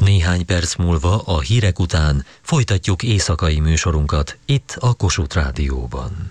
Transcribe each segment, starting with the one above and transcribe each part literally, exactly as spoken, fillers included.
Néhány perc múlva a hírek után folytatjuk éjszakai műsorunkat itt a Kossuth Rádióban.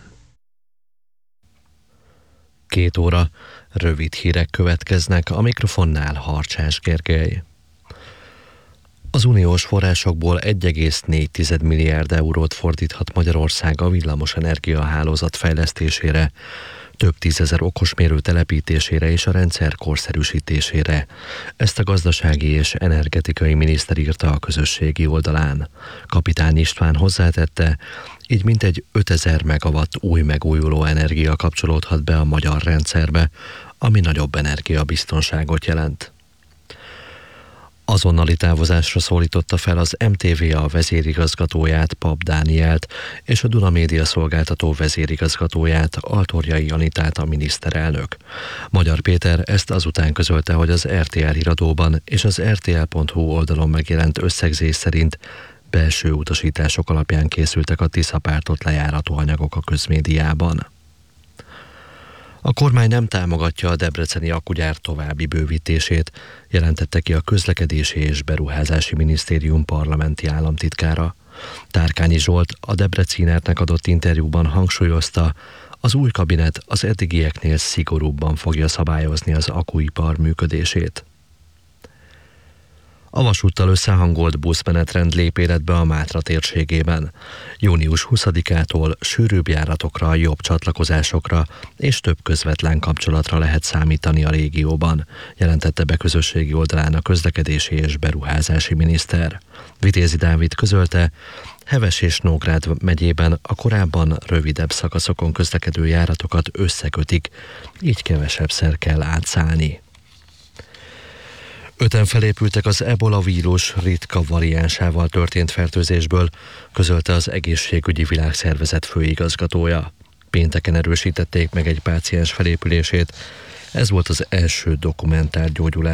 Két óra, rövid hírek következnek, a mikrofonnál Harcsás Gergely. Az uniós forrásokból egy egész négy milliárd eurót fordíthat Magyarország a villamosenergia hálózat fejlesztésére, több tízezer okosmérő telepítésére és a rendszer korszerűsítésére. Ezt a gazdasági és energetikai miniszter írta a közösségi oldalán. Kapitány István hozzátette, így mintegy ötezer megawatt új megújuló energia kapcsolódhat be a magyar rendszerbe, ami nagyobb energiabiztonságot jelent. Azonnali távozásra szólította fel az em té vé á vezérigazgatóját, Pap Dánielt, és a Duna Média szolgáltató vezérigazgatóját, Altorjai Anitát a miniszterelnök. Magyar Péter ezt azután közölte, hogy az er té el híradóban és az er té el pont hú oldalon megjelent összegzés szerint belső utasítások alapján készültek a Tisza pártot lejárató anyagok a közmédiában. A kormány nem támogatja a debreceni akkugyár további bővítését, jelentette ki a Közlekedési és Beruházási Minisztérium parlamenti államtitkára. Tárkányi Zsolt a Debrecinernek adott interjúban hangsúlyozta, az új kabinet az eddigieknél szigorúbban fogja szabályozni az akkuipar működését. A vasúttal összehangolt buszmenetrend lép életbe a Mátra térségében. június huszadikától sűrűbb járatokra, jobb csatlakozásokra és több közvetlen kapcsolatra lehet számítani a régióban, jelentette be közösségi oldalán a közlekedési és beruházási miniszter. Vitézi Dávid közölte, Heves és Nógrád megyében a korábban rövidebb szakaszokon közlekedő járatokat összekötik, így kevesebbszer kell átszállni. Öten felépültek az ebola vírus ritka variánsával történt fertőzésből, közölte az Egészségügyi Világszervezet főigazgatója. Pénteken erősítették meg egy páciens felépülését. Ez volt az első dokumentált gyógyulás